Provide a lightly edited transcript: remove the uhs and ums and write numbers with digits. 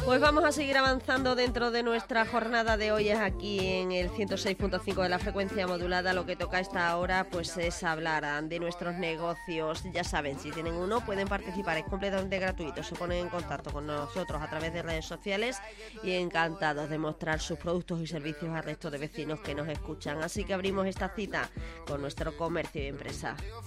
Pues vamos a seguir avanzando dentro de nuestra jornada de hoy. Es aquí en el 106.5 de la frecuencia modulada. Lo que toca a esta hora pues es hablar de nuestros negocios. Ya saben, si tienen uno pueden participar, es completamente gratuito. Se ponen en contacto con nosotros a través de redes sociales y encantados de mostrar sus productos y servicios al resto de vecinos que nos escuchan. Así que abrimos esta cita con nuestro comercio y empresa.